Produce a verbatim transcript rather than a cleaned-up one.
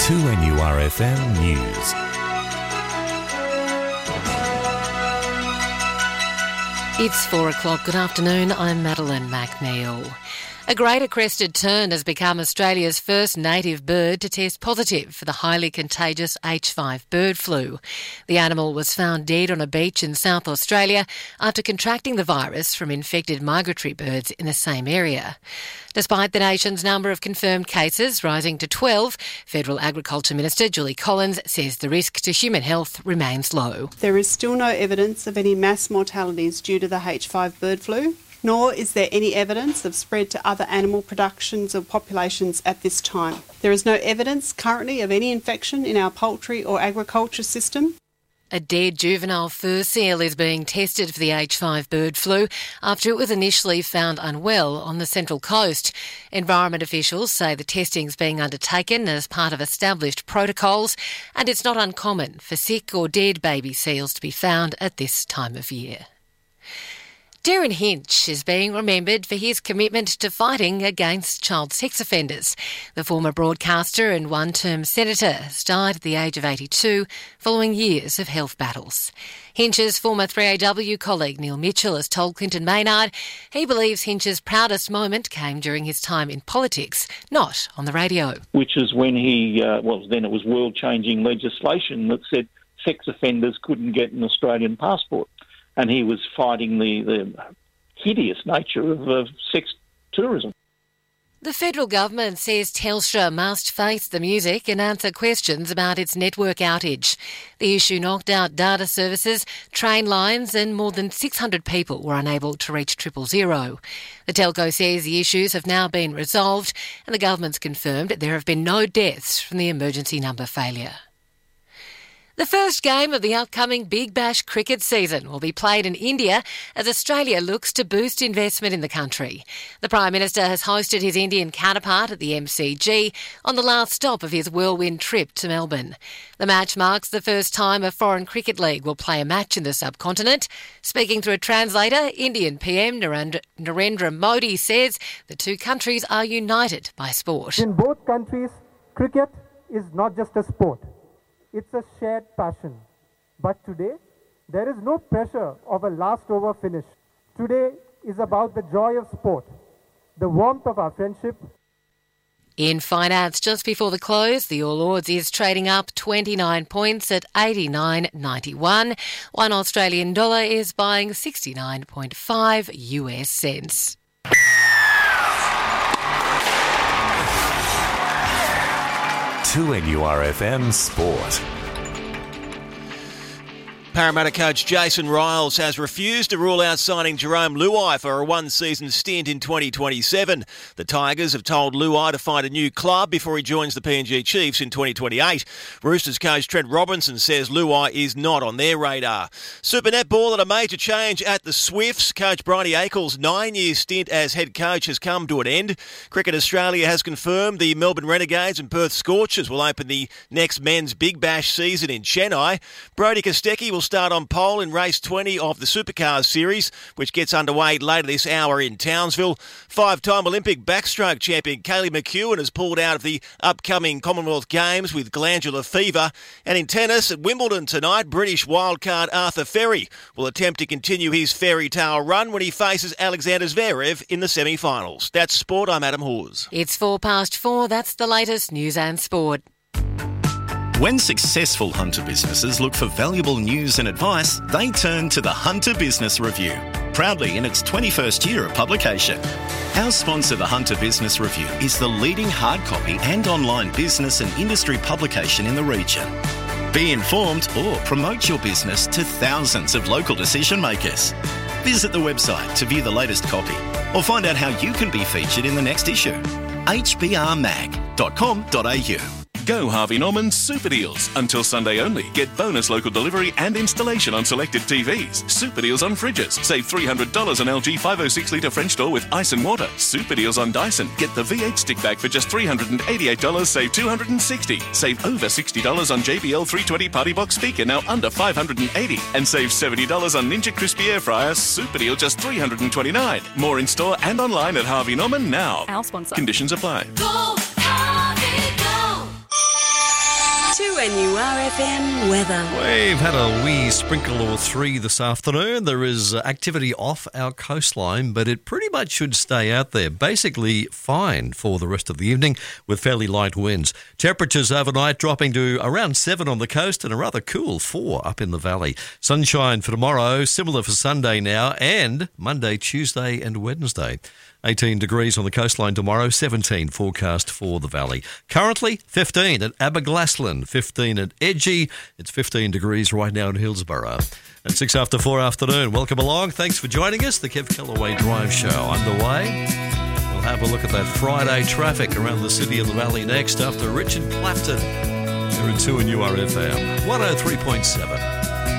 two N U R F M News. It's four o'clock. Good afternoon. I'm Madeline McNeil. A greater crested tern has become Australia's first native bird to test positive for the highly contagious H five bird flu. The animal was found dead on a beach in South Australia after contracting the virus from infected migratory birds in the same area. Despite the nation's number of confirmed cases rising to twelve, Federal Agriculture Minister Julie Collins says the risk to human health remains low. There is still no evidence of any mass mortalities due to the H five bird flu, nor is there any evidence of spread to other animal productions or populations at this time. There is no evidence currently of any infection in our poultry or agriculture system. A dead juvenile fur seal is being tested for the H five bird flu after it was initially found unwell on the Central Coast. Environment officials say the testing is being undertaken as part of established protocols, and it's not uncommon for sick or dead baby seals to be found at this time of year. Darren Hinch is being remembered for his commitment to fighting against child sex offenders. The former broadcaster and one-term senator has died at the age of eighty-two following years of health battles. Hinch's former three A W colleague Neil Mitchell has told Clinton Maynard he believes Hinch's proudest moment came during his time in politics, not on the radio. Which is when he, uh, well, then it was world-changing legislation that said sex offenders couldn't get an Australian passport. And he was fighting the, the hideous nature of uh, sex tourism. The federal government says Telstra must face the music and answer questions about its network outage. The issue knocked out data services, train lines, and more than six hundred people were unable to reach triple zero. The telco says the issues have now been resolved, and the government's confirmed there have been no deaths from the emergency number failure. The first game of the upcoming Big Bash cricket season will be played in India as Australia looks to boost investment in the country. The Prime Minister has hosted his Indian counterpart at the M C G on the last stop of his whirlwind trip to Melbourne. The match marks the first time a foreign cricket league will play a match in the subcontinent. Speaking through a translator, Indian P M Narendra, Narendra Modi says the two countries are united by sport. In both countries, cricket is not just a sport. It's a shared passion. But today, there is no pressure of a last over finish. Today is about the joy of sport, the warmth of our friendship. In finance, just before the close, the All Ords is trading up twenty-nine points at eighty-nine ninety-one. One Australian dollar is buying sixty-nine point five U S cents. two N U R F M Sport. Parramatta coach Jason Riles has refused to rule out signing Jerome Luai for a one-season stint in twenty twenty-seven. The Tigers have told Luai to find a new club before he joins the P N G Chiefs in twenty twenty-eight. Roosters coach Trent Robinson says Luai is not on their radar. Super Netball and a major change at the Swifts. Coach Bryony Akel's nine-year stint as head coach has come to an end. Cricket Australia has confirmed the Melbourne Renegades and Perth Scorchers will open the next men's Big Bash season in Chennai. Brodie Kostecki will start on pole in race twenty of the Supercars series, which gets underway later this hour in Townsville. Five-time Olympic backstroke champion Kaylee McEwen has pulled out of the upcoming Commonwealth Games with glandular fever. And in tennis at Wimbledon tonight, British wildcard Arthur Ferry will attempt to continue his fairy tale run when he faces Alexander Zverev in the semi-finals. That's Sport. I'm Adam Hawes. It's four past four. That's the latest news and sport. When successful hunter businesses look for valuable news and advice, they turn to the Hunter Business Review, proudly in its twenty-first year of publication. Our sponsor, the Hunter Business Review, is the leading hard copy and online business and industry publication in the region. Be informed or promote your business to thousands of local decision makers. Visit the website to view the latest copy or find out how you can be featured in the next issue. h b r mag dot com dot a u. Go Harvey Norman Super Deals. Until Sunday only. Get bonus local delivery and installation on selected T Vs. Super Deals on fridges. Save three hundred dollars on L G five oh six litre French door with ice and water. Super Deals on Dyson. Get the V eight stick bag for just three hundred eighty-eight dollars. Save two hundred sixty dollars. Save over sixty dollars on J B L three twenty Party Box speaker, now under five hundred eighty dollars. And save seventy dollars on Ninja Crispy Air Fryer. Super Deal just three hundred twenty-nine dollars. More in store and online at Harvey Norman now. Our sponsor. Conditions apply. Go Harvey, go! N U R F M weather. We've had a wee sprinkle or three this afternoon. There is activity off our coastline, but it pretty much should stay out there. Basically fine for the rest of the evening with fairly light winds. Temperatures overnight dropping to around seven on the coast and a rather cool four up in the valley. Sunshine for tomorrow, similar for Sunday now, and Monday, Tuesday and Wednesday. eighteen degrees on the coastline tomorrow, seventeen forecast for the valley. Currently fifteen at Aberglasslyn, fifteen at Edgy. It's fifteen degrees right now in Hillsborough. At six after four afternoon. Welcome along. Thanks for joining us. The Kev Callaway Drive Show underway. We'll have a look at that Friday traffic around the city and the valley next after Richard Clapton. Here at two N U R F M one oh three point seven.